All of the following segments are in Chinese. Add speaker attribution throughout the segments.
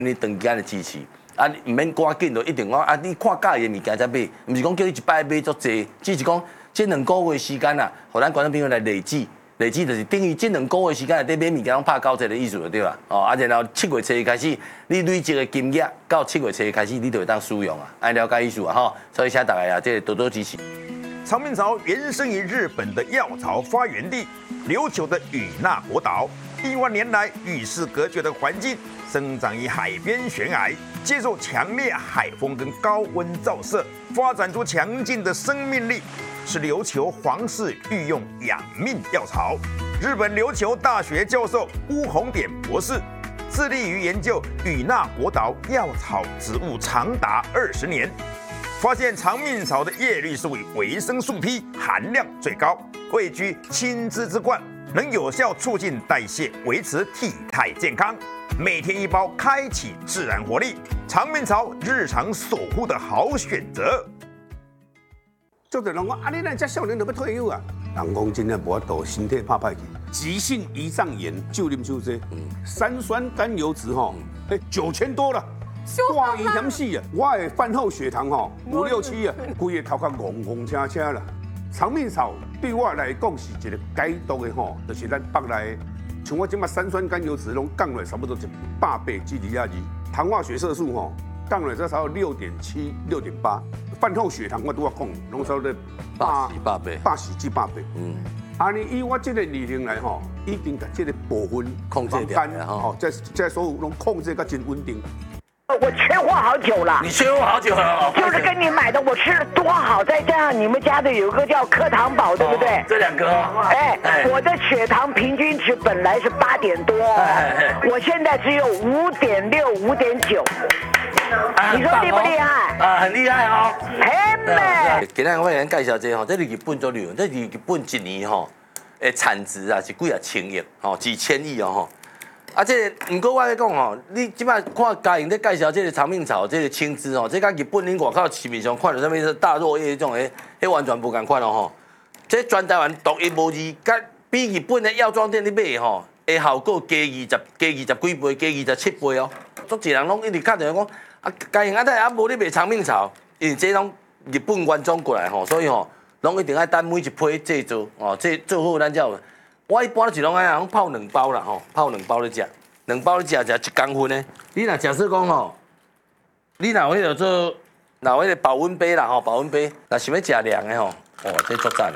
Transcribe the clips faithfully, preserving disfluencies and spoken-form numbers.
Speaker 1: 你长期的支持，啊，唔免赶紧就一定讲啊，你看介意的物件才买，唔是讲叫你一摆买足济，只是讲这两个月时间啊，互咱观众朋友来累积。 累计就是等于这两个月时间内底买物件，拢拍九折的意思就对啦。哦，啊，然后七月初开始，你累积的金额到七月初开始，你就会当使用啊，爱了解意思啊吼。所以请大家啊，这多多支持。
Speaker 2: 长命草原生于日本的药草发源地琉球的与那国岛，亿万年来与世隔绝的环境，生长于海边悬崖，接受强烈海风跟高温照射，发展出强劲的生命力。 是琉球皇室御用养命药草。日本琉球大学教授巫红典博士致力于研究与那国岛药草植物长达二十年，发现长命草的叶绿素与维生素 P 含量最高，位居青枝之冠，能有效促进代谢，维持体态健康。每天一包，开启自然活力。长命草日常守护的好选择。
Speaker 3: 做者人讲啊，你那遮少年就要退休啊？人讲真诶无法度，身体怕歹去，急性胰脏炎就啉酒这，三酸甘油酯吼，哎九千多了，大医险死啊！我的饭后血糖吼五六七啊，规个头壳戆戆车车啦。长命草对我来讲是一个解毒的吼，就是咱北内，像我即马三酸甘油酯拢降落差不多一百八至二二，糖化血色素吼。 降了这才六点七、六点八，饭后血糖我都要控，拢差不多
Speaker 1: 八十八倍，
Speaker 3: 八十至八倍。嗯，啊，你以我这个理论来吼，已经把这个部分
Speaker 1: 控制掉了哈。
Speaker 3: 哦，在在所有拢控制个真稳定。
Speaker 4: 我缺货好久了，
Speaker 1: 你缺货好久了，
Speaker 4: 就是跟你买的，我吃的多好，再加上你们家的有个叫课堂宝，对不对？
Speaker 1: 哦、这两个、哦，
Speaker 4: 哎，哎我的血糖平均值本来是八点多，哎哎我现在只有五点六、五点九。 啊、你说厉不厉害？
Speaker 1: 啊，很厉害哦！
Speaker 4: 很美。
Speaker 1: 今天我给咱介绍这吼，这是日本做料，这是日本一年吼，诶产值啊是几啊千亿，吼几千亿哦吼。啊，这个、不过我咧讲吼，你即摆看家营在介绍这个长命草，这个青枝吼，这甲日本恁外口市面上看到什么大落叶这种诶，迄完全无共款哦吼。这全台湾独一无二，甲比日本的药妆店你买吼，诶效果加二十、加二十几倍、加二十七倍哦。足侪人拢一直看着讲。 啊，家营啊，但啊无咧卖长命草，因为这拢日本原装过来吼，所以吼，拢一定爱等每一批制作哦，这做好咱才有。我一般都是拢爱，拢泡两包啦吼，泡两包咧食，两包咧食食一公分咧。你若假设讲吼，你若有迄个做，若有迄个保温杯啦吼，保温杯，若想要食凉的吼，哦，这足赞。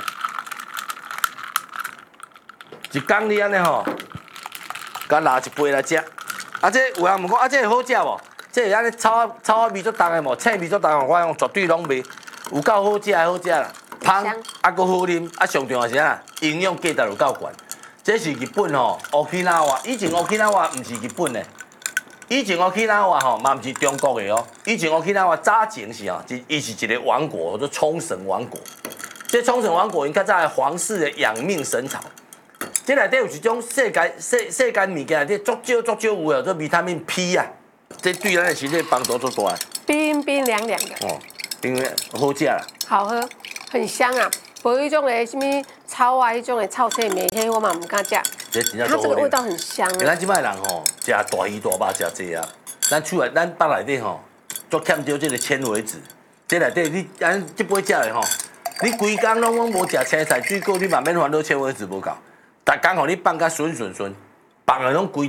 Speaker 1: 一工你安尼吼，甲拿一杯来食，啊这有人问讲啊这好食无？ 这安尼草仔草仔味足重的无，青味足重的，我讲绝对拢袂，有够好食的好食啦，香啊搁好啉，啊上重要是啥？营养价值有够悬。这是日本吼，Okinawa， 以前 Okinawa 唔是日本的，以前 Okinawa 吼嘛唔是中国的哦，以前 Okinawa 早前是哦，伊是一个王国，叫做冲绳王国。这冲绳王国因较早的皇室的养命神草，这内底有一种世界世世间物件内底足少足少有的，做维他命 P 啊。 这对咱的身体帮助足大。
Speaker 5: 冰冰凉凉的。
Speaker 1: 哦，因为好食啦。
Speaker 5: 好喝，很香啊！无迄种的什么草啊，迄种的草青面，迄我嘛唔敢食。
Speaker 1: 这真正
Speaker 5: 它这个味道很香啊。
Speaker 1: 咱即摆人吼，食大鱼大肉食济啊，咱厝内咱北内底吼，足欠着这个纤维质。这内底你咱即杯食的吼，你规工拢拢无食青菜水果，你嘛免烦恼纤维质无够。逐工吼你放甲顺顺顺，放的拢规。